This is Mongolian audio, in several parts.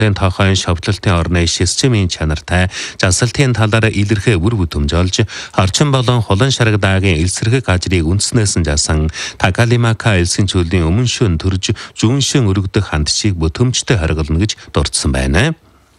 тохойн шовдлолтын орны шисчмийн чанартай засалтын талаар илэрхээ үр бүтээмжүүлж орчин болон хулан шараг даагийн элсэрхэг ажрыг үндснээс нь жасан Такалимака элсийн чөлөөний өмнө шөн төрж зүүншин өргөдөх хандчийг бүтээмжтэй хориглоно гэж дурдсан байна.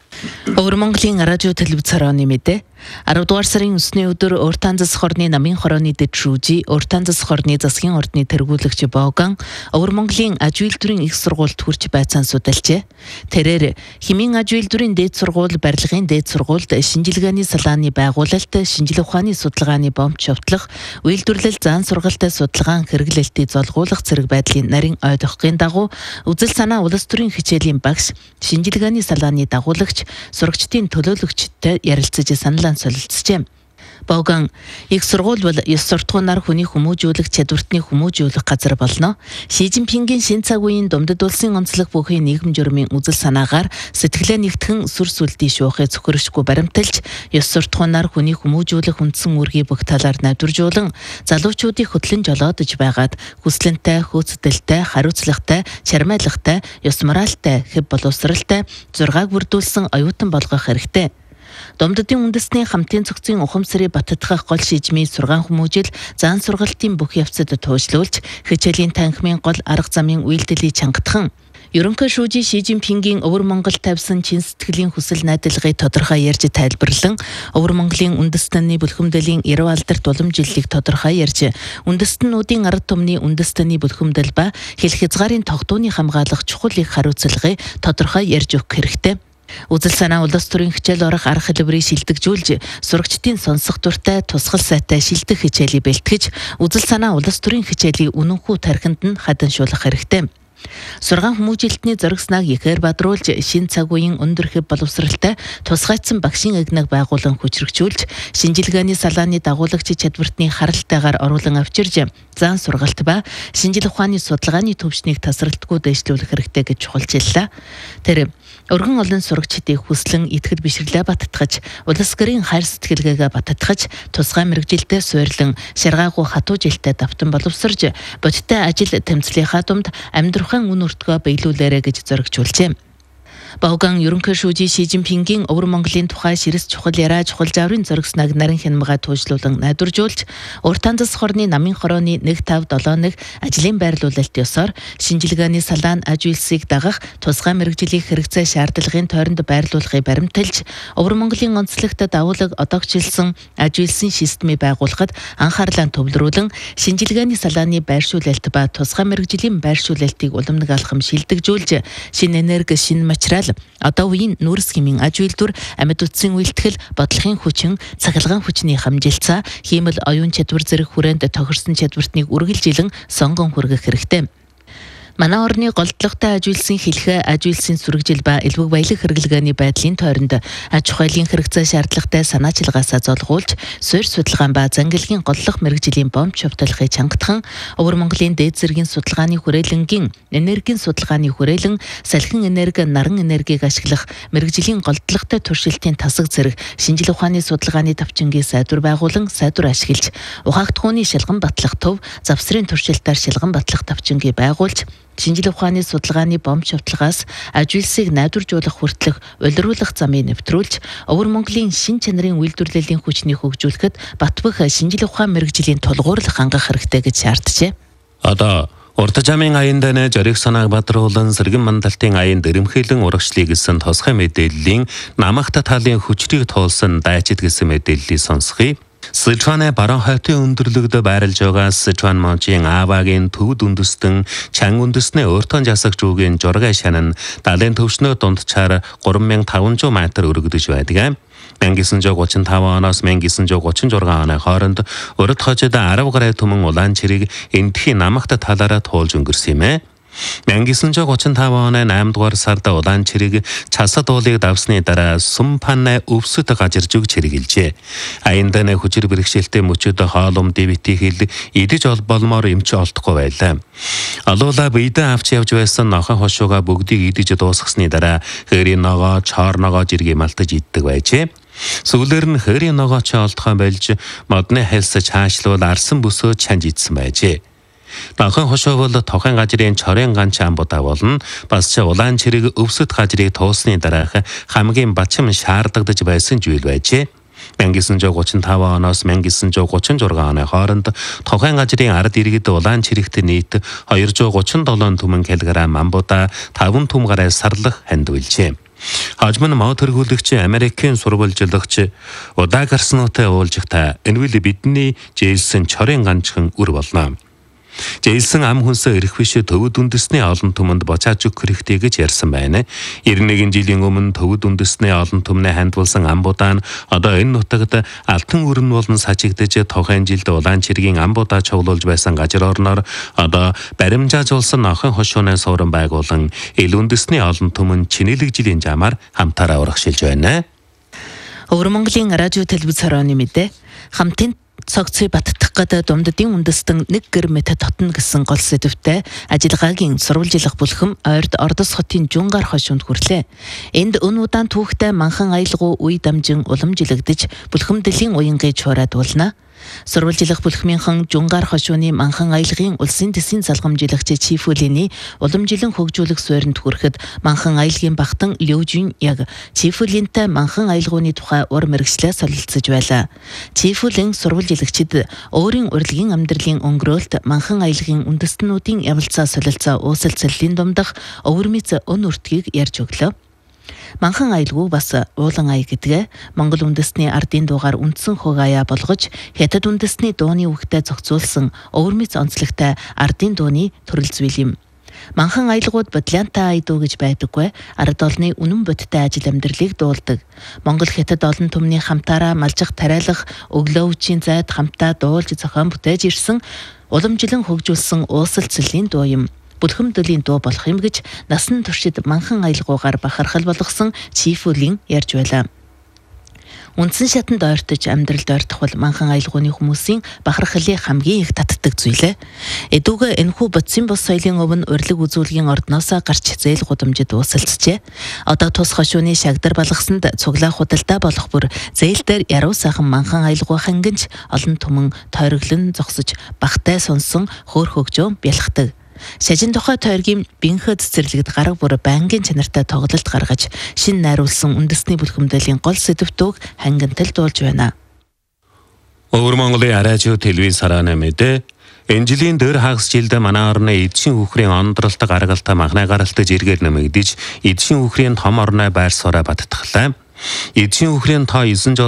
Өвөр Монголын радио телевиз хорооны мэдээ 10 дугаар сарын 9-ний өдөр Уртан засаг хорны намын хорооны дэд шүүжи Уртан засаг хорны засгийн ордны тэргүүлэгч Боган Өвөр Монголын аж үйлдвэрийн их сургуульд хүрч байцаан судалжээ. Тэрээр Хэмийн аж үйлдвэрийн дээд сургууль, барилгын дээд сургуульд шинжилгээний салааны байгуулалт, шинжилгээ ухааны судалгааны бомб шовтлох, үйлдвэрлэл зан сургалтын судалгаан хэрэглэлтийг золгуулах зэрэг байдлын нарийн ойдохын дагуу үзэл санаа улс төрийн хичээлийн багш, шинжилгээний салааны дагуулагч, сурагчдын төлөөлөгчтэй ярилцаж саналаа солилцжээ. Боган их сургууль бол ёс суртахуунаар хүний хүмүүжүүлэх чадвартны хүмүүжүүлэх газар болно. Ши Жинпингийн шин цаг үеийн Думдад улсын онцлог бүхий нийгэм журмын үзэл санаагаар сэтгэлээ нэгтгэн сүр сүлдий шуухыг зөвхөрөшгүй баримталж, ёс суртахуунаар хүний хүмүүжүүлэх үндсэн үүргийг бүх талаар навдваржуулан, залуучуудыг хөтлөн жолоодож байгаад хүслэнтэй, хөөцөлтэй, хариуцлагатай, чармайлгатай, ёс моралтай, хэв боловсралтай зургааг бүрдүүлсэн оюутан болгох хэрэгтэй. Думдадын үндэсний хамтын цогцын ухамсарыг баттгах гол шийдмийн сургаан хүмүүжил зан сургалтын бүх явцад туужлуулж, хичээлийн танхимын гол арга замын үйлдэлийг чангатхан ерөнхий шүүжи Ши Жинпингийн Өвөр Монгол тавьсан чин сэтгэлийн хүсэл найдварлагыг тодорхой ярьж тайлбарлан, Өвөр Монголын үндэстний бүлхэмдлийн 90 алдарт уламжлалыг тодорхой ярьж, үндэстнүүдийн ард түмний үндэстний бүлхэмдэл ба хэл хязгаарын тогтооны хамгаалах чухал их хариуцлагыг тодорхой ярьж өгөх хэрэгтэй. Үзэл санаа улс төрийн хичээл орох арга хэлбэрийг шилдэгжүүлж, сурагчдын сонсох дуртай, тусгал сайтай шилдэг хичээлийг бэлтгэж, үзэл санаа улс төрийн хичээлийг үнэнхүү тархинд нь хаданшуулах хэрэгтэй. Сургаан хүмүүжилтний зоригснаг ихээр бадруулж, шин цаг үеийн өндөр хэв боловсралтай тусгайцсан багшийн агнаг байгуулан хүчрэгжүүлж, шинжилгээний салааны дагуулагч чадвартны харалтайгаар оруулан авчирж, зан сургалт ба шинжилгээ ухааны судалгааны төвчнийг тасралтгүй дэвшлүүлэх хэрэгтэй гэж чухалчиллаа. Тэр өргөн олон сурагчдыг хүслэн итгэл бишрлээ баттгаж, улс гэрийн хайр сэтгэлгээгээ баттгаж, тусгай мэрэгжилтэд суйрлан, шаргаагүй хатуу жилтэй давтан боловсрж, бодиттой ажил тэмцлийнхаа дунд амьдрахын үн өртгөө биелүүлээрэ гэж зоригжуулжээ. Боган ерөнхий шүүжи Ши Жинпингийн Өвөр Монголын тухай ширс чухал яриа чухал жаврын зоригснаг нарийн хянамгаа туужлуулан найдваржуулж, Уртан засаг хорны намын хорооны 157 ажлын байрлуулалт ёсоор шинжилгээний салаан аж үйлсийг дагах тусгай мэрэгжлийн хэрэгцээ шаардлагын тойронд байрлуулахыг баримталж, Өвөр Монголын онцлогт дагуулаг одоогчилсан аж үйлсийн системийг байгуулахад анхаарлаа төвлөрүүлэн, шинжилгээний салааны байршуулалт ба тусгай мэрэгжлийн байршуулалтыг уламнаг алхам шилдэгжүүлж, шин энерги, шин материал, одоо үеийн нүүрс хэмийн аж үйлдвэр, амьд үтсийн үйлдэл, бодлогын хүчин, цахилгаан хүчний хамжилцаа, хиймэл оюун чадвар зэрэг хүрээнд тохирсон чадвартныг үргэлжилэн сонгон хүргэх хэрэгтэй. Манай орны голдлоготой аж үйлсийн хэлхээ, аж үйлсийн сүрэгжил ба элбэг баялаг хэрэглгээний байдлын тойронд аж ахуйлын хэрэгцээ шаардлагатай санаачилгаасаа золгуулж, суурь судалгаан ба зангилгийн голлох мэрэгжлийн бомб шовтлохыг чангатхан, Өвөр Монголын дээд зэргийн судалгааны хүрээлэнгийн энергийн судалгааны хүрээлэн, салхин энерги, наран энергийг ашиглах мэрэгжлийн голдлоготой туршилтын тасаг зэрэг шинжилгээ ухааны судалгааны давчингийн сайдвар байгуулан сайдвар ашиглаж, ухаагдхууны шалган батлах төв, завсрын туршилтаар шалган батлах давчингийг байгуулж, шинжилгээ ухааны судалгааны бомб шовтлогоос аж үйлсийг найдваржуулах хүртэлх улируулах замыг нэвтрүүлж, Өвөр Монголын шин чанарын үйлдвэрлэлийн хүчнийг хөгжүүлэхэд батбах шинжилгээ ухаан мэрэгжлийн тулгуурлах хангах хэрэгтэй гэж шаарджээ. Одоо Уртажамын аянданы жориг санааг бадруулан сэргэн мандалтын аянд эрэмхээлэн урагшлыг гэсэн тусгай мэдээллийн намагта талын хүчрийг туулсан дайчид гэсэн мэдээллийг сонсхий. Сычуаны баруун хойдын өндөрлөгд байрлаж байгаа Сычуан мончийн Аавагийн төвд үндэстэн Чанг үндэстний өөртөө жасагч үгийн жургай шанан далайн төвшнөө дундчаар 3500 м өргөдөж байдаг. 1935 оноос 1936 оны хооронд урд хожид 10 гаруй түмэн улаан чирийг энтхийн намагта талаараа туулж өнгөрсөн юм. 1935 оны 8 дугаар сард улаан чирийг цасад уулыг давсны дараа Сумпанай өвсөд гажирж өг чиргэлжээ. Аянданы хүчээр бэрхшээлтэй мөчөд хоолом дэвити хил идэж болмоор эмч олдохгүй байлаа. Алуула бийдэн авч явж байсан нохон хошууга бүгдийг идэж дуусгасны дараа хэрийн ногоо, чоор ногоо жиргээ малтаж иддэг байжээ. Сүүлээр нь хэрийн ногоо ч олдохоо болж модны хэлс чаашлуул арсан бүсөө чанж идсэн байжээ. Нохойн хошоо бол тохойн газрын чорын ганч амбуудаа болно. Бас ч улаан чирэг өвсөд газрыг туусны дараах хамгийн бачим шаардагдаж байсан зүйл байжээ. 1935 оноос 1936 оны хооронд тохойн газрын ард иргэд улаан чирэгт нийт 237 түмэн килограмм амбуудаа 5 түм гараа сарлах хандвилжээ. Хажим нь мод тэргүүлэгч Америкийн сурвалжлагч удаа гарснуутай уулзахта энэ үл бидний жээлсэн чорын ганчхан үр болно. Жээлсэн ам хүнсээ ирэх биш төвөд үндэсний олон түмэнд бочааж өгөх хэрэгтэй гэж ярьсан байна. 91 жилийн өмнө төвөд үндэсний олон түмнээ хандвалсан амбуудаа нь одоо энэ нутагт алтан өрн болон сажигдэж тохойн жилд улаан чиргийн амбуудаа цуглуулж байсан газар орноор одоо баримжаажуулсан нохойн хошууны суурин байгуулан ил үндэсний олон түмэн чинэлэг жилийн замаар хамтаараа урагшилж байна. Өвөр Монголын радио телевиз хорооны мэдээ хамтын цогцыг баттах гэдэг думддын үндэстэн 1 гэрмэт тотно гэсэн гол сэдвтэй ажиллагаагийн сурвалжлах бүлхэм ойрд Ордос хотын Жунгаар хошуунд хүрлээ. Энд өн удаан түүхтэй манхан аялгау үе дамжин уламжилагдж бүлхэмдлийн уянгийн чуураад болно. Сурвалжлах бүлхмийнхэн Жунгаар хошууны манхан аялгын улсын төсвийн залгамжлагч Чифүлиний уламжилан хөгжүүлэх суурьнд хүрэхэд манхан аялгын багтан Лёжин яг Чифүлинтэй манхан аялгууны тухай ур мэргэжлээ солилцож байлаа. Чифүлин сурвалжлагчид өөрийн урлагийн амьдралын өнгөрөөлт манхан аялгын үндэстнүүдийн явалцаа солилцоо уусалцлалын дундах өвөрмөц өн өртгийг ярьж өглөө. Манхан аялгау бас уулан ая гэдгээ Монгол үндэстний ардын дуугаар үндсэн хөг аяа болгож хятад үндэстний дууны үгтэй зохицуулсан өвөрмөц онцлогтой ардын дууны төрөл зүйл юм. Манхан аялгууд бодлянтай ая дуу гэж байдаггүй ард олны үнэн бодиттой ажил амьдралыг дуулдаг. Монгол хятад олон түмний хамтаараа малжих тариалах өглөө үчийн зайд хамтаа дуулж зохион бүтээж ирсэн уламжлан хөгжүүлсэн уусалцлалын дуу юм. Бүлхэмдлийн дуу болох юм гэж насан туршид манхан аялгуугаар бахархал болгосон Чифүлин ярьж байлаа. Үндсэн шатанд ойртож амьдралд ойртох бол манхан аялгууны хүмүүсийн бахархлын хамгийн их татдаг зүйлээ. Эдүүгээ энэхүү бодисын бос соёлын өвн урилга үзүүлгийн ордноосоо гарч зээл гудамжид уусалцжээ. Одоо тус хошууны шагдар балгасанд цуглаа худалдаа болох бүр зээл дээр яруу сайхан манхан аялгуу хангинч олон түмэн тойроглон зогсож багтай сонсон хөөр хөгжөө бялхдаг. Шажин тухай тойргийн бинхэ цэцэрлэгд гараг бүр байнгын чанартай тоглолт гаргаж шин найруулсан үндэсний бүлхэмдлийн гол сэдвтүүг хангинтал дуулж байна. Өвөр Монголын радио телевиз хорооны мэдээ энэ жилийн дээр хагас жилдээ манай орны эдшин үхрийн ондролт гаргалтай махнаа гаралтаж эргээр нэмэгдэж эдшин үхрийн том орны байр сууриа баттахлаа. Эдшин үхрийн тоо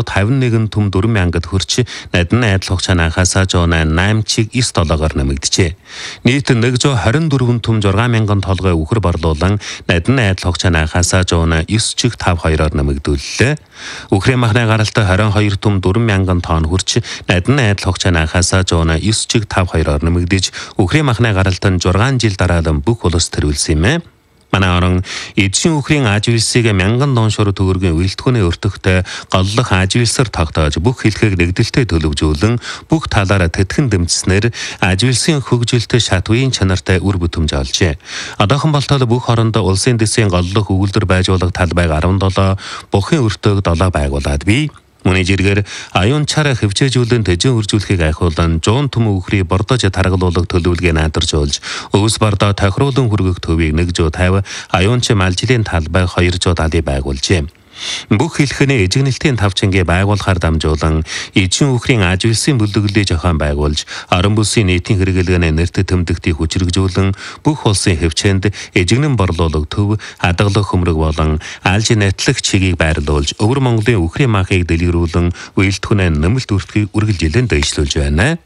951 түм 4,000-д хүрч надны айдал хугацаанаас жоо 8 чиг 9 долоогоор нэмэгдэжээ. Нийт 124 түм 6,000 толгой үхэр борлуулан надны айдал хугацаанаас жоо 9 чиг 5,2-оор нэмэгдүүллээ. Үхрийн махны гаралтай 22 түм 4,000 тонн хүрч надны айдал хугацаанаас жоо 9 чиг 5,2-оор нэмэгдэж үхрийн махны гаралт нь 6 жил дараалан бүх улс төрүүлсэн юм. Манай орон эдшин үхрийн аживилсыг 1000 доншор төгрөгийн үйлдвэрийн өртөгтэй голлох аживилсаар тогтоож бүх хэлхийг нэгдэлтэй төлөвжүүлэн бүх талаараа тэтгэн дэмжснээр аживилсын хөгжилтэй шатвын чанартай үр бүтэмж олжээ. Одоохон болтол бүх оронд улсын дэсийн голлох өгүүлбэр байжуулах талбайг 17, бухын өртөг 7 байгуулад бий. Мөний жиргээр аюун чараа хөвчөөжүүлэн тэжэн үржүүлэхийг айхуулан 100 түм үхрийг бордож таргалуулах төлөвлөгөө найдаржуулж өвс бордоо тохируулан хүргэх төвийг 150, аюун чим алжилын талбай 270 байгуулжээ. Бүх хэлхний эжигнэлтийн тавчингээ байгуулахаар дамжуулан эдшин үхрийн аживилсын бүлдэглэлийг зохион байгуулж орон бүсийн нийтийн хэрэглээний нэрт тэмдэгтийг хүчрэгжүүлэн бүх улсын хөвчөнд эжигнэн борлуулах төв хадгалах хөмрөг болон алж найтлах чигийг байрлуулж өвөр Монголын үхрийн махыг дэлгэрүүлэн үйлдвэрийн нэмэлт үртгийг үргэлжлэн дэвшлүүлж байна.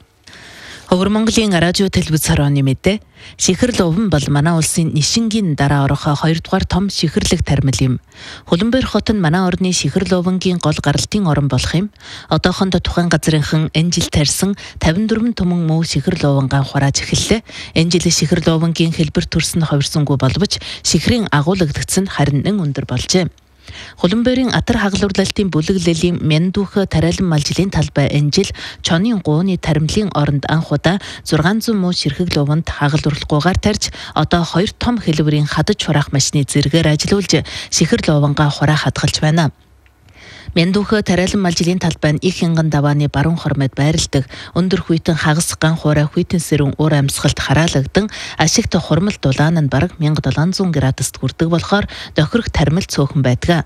Өвөр Монголын радио телевиз хорооны мэдээ Шихэрл овн бол манай улсын нишингийн дараа орох 2 дугаар том шихэрлэг тармил юм. Хөлбөмбөр хот нь манай орны Шихэрл овнгийн гол гаралтын орон болох юм. Одоохондоо тухайн газрынхан энэ жил тарьсан 54 түмэн муу Шихэрл овнгаа хурааж эхэллээ. Энэ жил Шихэрл овнгийн хэлбэр төрсөн хувирсангүй боловч шихрийн агуулгадагц нь харин өндөр болжээ. Хөлбөмбөрийн атар хагалурлалтын бүлэглэлийн Мяндүүх тариалан малжилын талбай энэ жил чоны гууны таримлын оронд анх удаа 600 муу ширхэг луванд хагалурлахгүйгээр тарьж одоо 2 том хэлбэрийн хадаж хураах машины зэрэгээр ажиллуулж шихэр лувангаа хураа хадгалж байна. Мяндуухай тариалан малжилийн талбай нь их хянган давааны баруун хормойд байрладаг өндөр хүйтэн хагас ган хуурай хүйтэн сэрүүн уур амьсгалд хараалагдсан ашигт хурмал дулаан нь бараг 1700 градуст хүрдэг болохоор дохирох тармил цөөхөн байдаг.